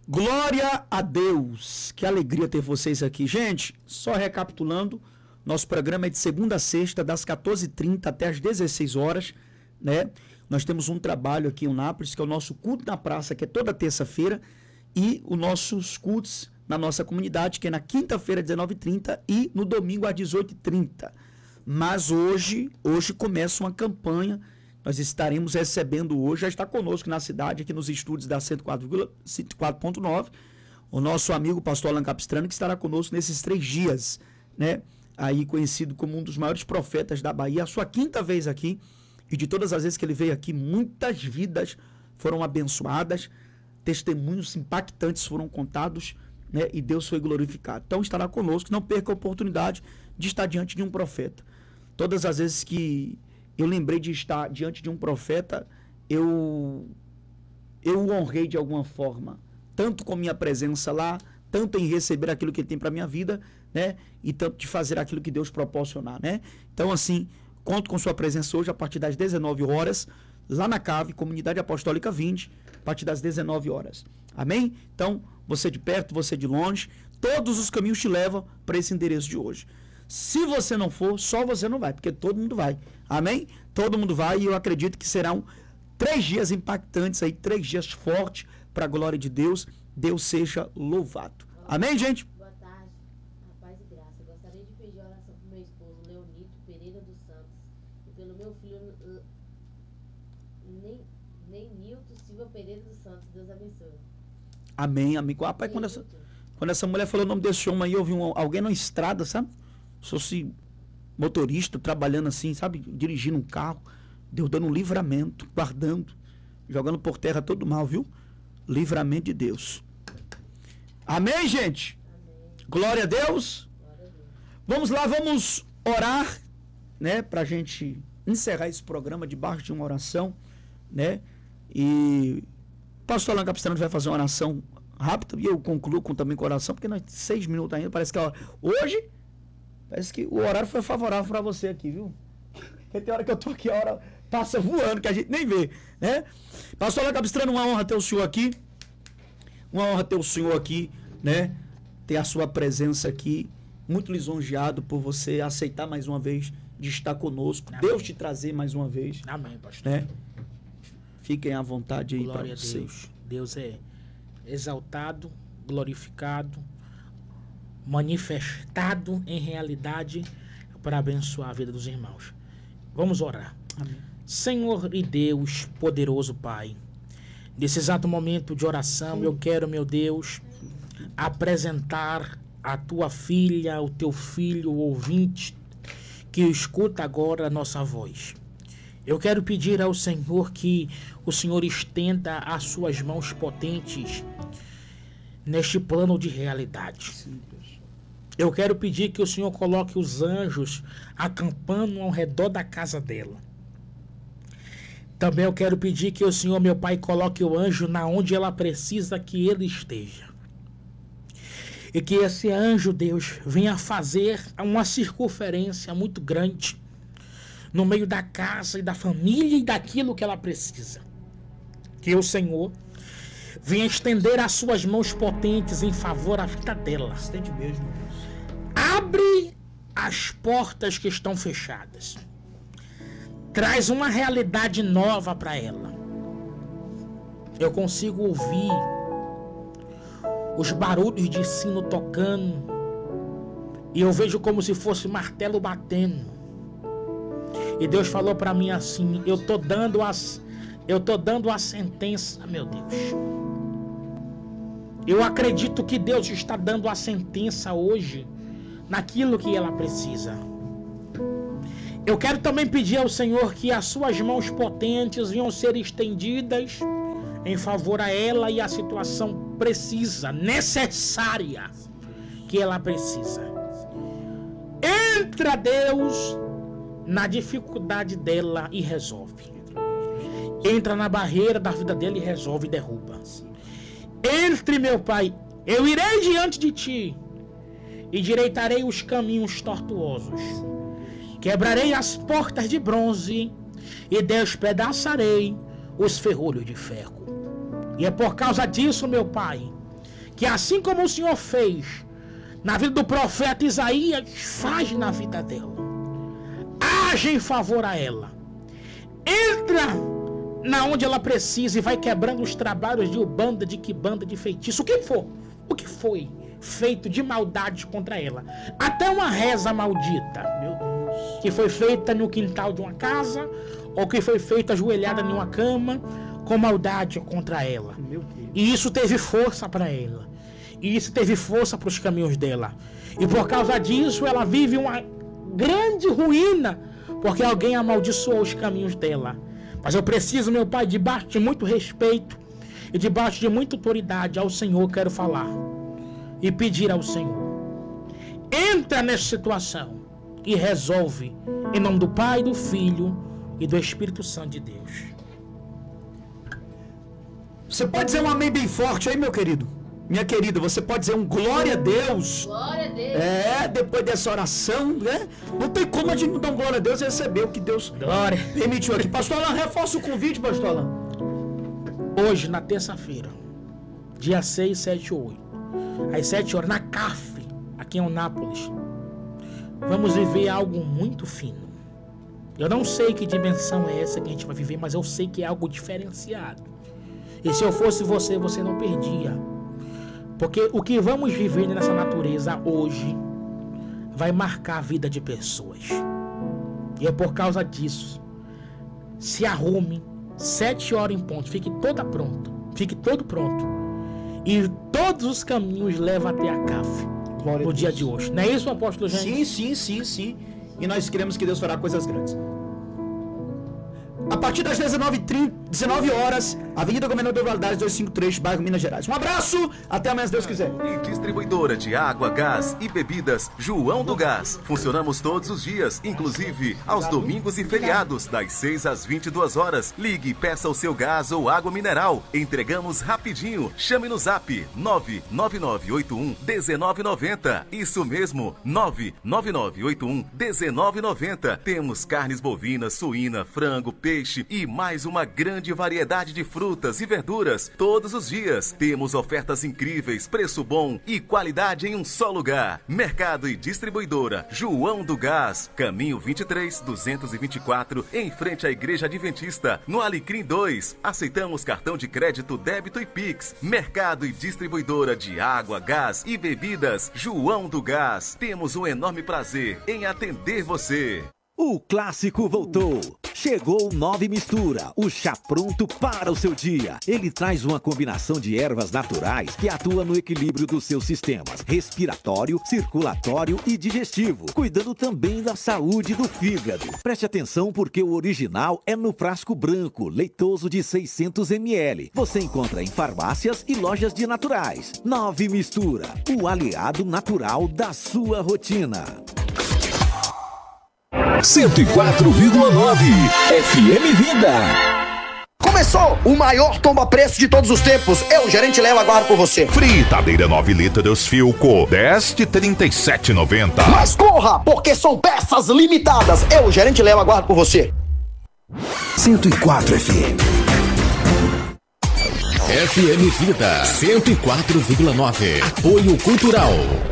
Glória a Deus, que alegria ter vocês aqui. Gente, só recapitulando, nosso programa é de segunda a sexta, das 14h30 até as 16 horas, né? Nós temos um trabalho aqui em Unápolis, que é o nosso culto na praça, que é toda terça-feira, e os nossos cultos na nossa comunidade, que é na quinta-feira, às 19h30, e no domingo, às 18h30. Mas hoje começa uma campanha. Nós estaremos recebendo hoje, já está conosco na cidade, aqui nos estúdios da 104.9, o nosso amigo pastor Alan Capistrano, que estará conosco nesses 3 dias, né? Aí conhecido como um dos maiores profetas da Bahia, a sua 5ª vez aqui, e de todas as vezes que ele veio aqui, muitas vidas foram abençoadas, testemunhos impactantes foram contados, né? E Deus foi glorificado. Então estará conosco, não perca a oportunidade de estar diante de um profeta. Todas as vezes que eu lembrei de estar diante de um profeta, eu o honrei de alguma forma, tanto com minha presença lá, tanto em receber aquilo que ele tem para minha vida, né? E tanto de fazer aquilo que Deus proporcionar, né? Então, assim, conto com sua presença hoje a partir das 19 horas, lá na Cave, Comunidade Apostólica 20, a partir das 19 horas. Amém? Então, você de perto, você de longe, todos os caminhos te levam para esse endereço de hoje. Se você não for, só você não vai, porque todo mundo vai. Amém? Todo mundo vai, e eu acredito que serão 3 dias impactantes aí, 3 dias fortes para a glória de Deus. Deus seja louvado. Amém, gente? Boa tarde, a paz e graça. Eu gostaria de pedir oração para o meu esposo, Leonito Pereira dos Santos, e pelo meu filho, Nilton Silva Pereira dos Santos. Deus abençoe. Amém, amém. Rapaz, quando essa mulher falou o nome desse homem aí, eu vi alguém na estrada, sabe? Se fosse motorista, trabalhando assim, sabe? Dirigindo um carro, Deus dando um livramento, guardando, jogando por terra todo o mal, viu? Livramento de Deus. Amém, gente? Amém. Glória a Deus. Glória a Deus. Vamos lá, vamos orar, né? Pra gente encerrar esse programa debaixo de uma oração, né? E o pastor Alan Capistrano vai fazer uma oração rápida, e eu concluo também com oração, porque nós 6 minutos ainda, parece que hoje, parece que o horário foi favorável para você aqui, viu? Porque tem hora que eu tô aqui, a hora passa voando, que a gente nem vê, né? Pastor Alan Capistrano, uma honra ter o senhor aqui. Uma honra ter o senhor aqui, né? Ter a sua presença aqui. Muito lisonjeado por você aceitar mais uma vez de estar conosco. Amém. Deus te trazer mais uma vez. Amém, pastor. Né? Fiquem à vontade aí para vocês. Deus. Deus é exaltado, glorificado, manifestado em realidade para abençoar a vida dos irmãos. Vamos orar. Amém. Senhor e Deus, poderoso Pai, nesse exato momento de oração, eu quero, meu Deus, apresentar a tua filha, o teu filho, o ouvinte, que escuta agora a nossa voz. Eu quero pedir ao Senhor que o Senhor estenda as suas mãos potentes neste plano de realidade. Eu quero pedir que o Senhor coloque os anjos acampando ao redor da casa dela. Também eu quero pedir que o Senhor, meu Pai, coloque o anjo na onde ela precisa que ele esteja. E que esse anjo, Deus, venha fazer uma circunferência muito grande no meio da casa e da família e daquilo que ela precisa. Que o Senhor venha estender as suas mãos potentes em favor da vida dela. Estende mesmo. Abre as portas que estão fechadas. Traz uma realidade nova para ela. Eu consigo ouvir os barulhos de sino tocando, e eu vejo como se fosse martelo batendo. E Deus falou para mim assim: eu tô dando a sentença, meu Deus. Eu acredito que Deus está dando a sentença hoje naquilo que ela precisa. Eu quero também pedir ao Senhor que as suas mãos potentes venham ser estendidas em favor a ela e a situação precisa, necessária que ela precisa. Entra, Deus, na dificuldade dela e resolve. Entra na barreira da vida dela e resolve e derruba. Entre, meu Pai, eu irei diante de ti e direitarei os caminhos tortuosos. Quebrarei as portas de bronze e despedaçarei os ferrolhos de ferro. E é por causa disso, meu Pai, que assim como o Senhor fez na vida do profeta Isaías, faz na vida dela. Age em favor a ela. Entra na onde ela precisa e vai quebrando os trabalhos de Ubanda, de Quibanda, de feitiço, o que for, o que foi feito de maldade contra ela. Até uma reza maldita, meu Deus, que foi feita no quintal de uma casa, ou que foi feita ajoelhada em uma cama, com maldade contra ela. Meu Deus. E isso teve força para ela. E isso teve força para os caminhos dela. E por causa disso, ela vive uma grande ruína, porque alguém amaldiçoou os caminhos dela. Mas eu preciso, meu Pai, debaixo de muito respeito e debaixo de muita autoridade ao Senhor, quero falar e pedir ao Senhor. Entra nessa situação e resolve, em nome do Pai, do Filho e do Espírito Santo de Deus. Você pode dizer um amém bem forte aí, meu querido? Minha querida, você pode dizer um glória a Deus? Glória a Deus. Depois dessa oração, né? Não tem como a gente não dar um glória a Deus e receber o que Deus Glória. permitiu aqui. Pastor Alain, reforça o convite, Pastor Alain. Hoje, na terça-feira, dia 6, 7 e 8, às 7 horas, na CAF, aqui em Eunápolis, vamos viver algo muito fino. Eu não sei que dimensão é essa que a gente vai viver, mas eu sei que é algo diferenciado. E se eu fosse você, você não perdia. Porque o que vamos viver nessa natureza hoje vai marcar a vida de pessoas. E é por causa disso. Se arrume, 7 horas em ponto, fique toda pronta, fique todo pronto. E todos os caminhos levam até a CAF no dia de hoje. Não é isso, apóstolo Jaime? Sim. E nós queremos que Deus fará coisas grandes. A partir das 19 horas, Avenida Governador Valadares 253, bairro Minas Gerais. Um abraço, até amanhã, se Deus quiser. E distribuidora de água, gás e bebidas João do Gás. Funcionamos todos os dias, inclusive aos domingos e feriados, das 6 às 22 horas. Ligue e peça o seu gás ou água mineral. Entregamos rapidinho. Chame no zap 99981-1990. Isso mesmo, 99981-1990. Temos carnes bovinas, suína, frango, peixe e mais uma grande variedade de frutas e verduras todos os dias. Temos ofertas incríveis, preço bom e qualidade em um só lugar. Mercado e distribuidora João do Gás, caminho 23-224, em frente à Igreja Adventista, no Alecrim 2. Aceitamos cartão de crédito, débito e Pix. Mercado e distribuidora de água, gás e bebidas João do Gás. Temos um enorme prazer em atender você. O clássico voltou. Chegou o 9 Mistura, o chá pronto para o seu dia. Ele traz uma combinação de ervas naturais que atua no equilíbrio dos seus sistemas respiratório, circulatório e digestivo, cuidando também da saúde do fígado. Preste atenção porque o original é no frasco branco, leitoso de 600 ml. Você encontra em farmácias e lojas de naturais. 9 Mistura, o aliado natural da sua rotina. 104,9 FM Vida. Começou o maior tomba-preço de todos os tempos. Eu, gerente Léo, aguardo por você. Fritadeira 9 litros Filco, 10 de 37,90. Mas corra, porque são peças limitadas. Eu, gerente Léo, aguardo por você. 104 FM. FM Vida, 104,9. Apoio Cultural.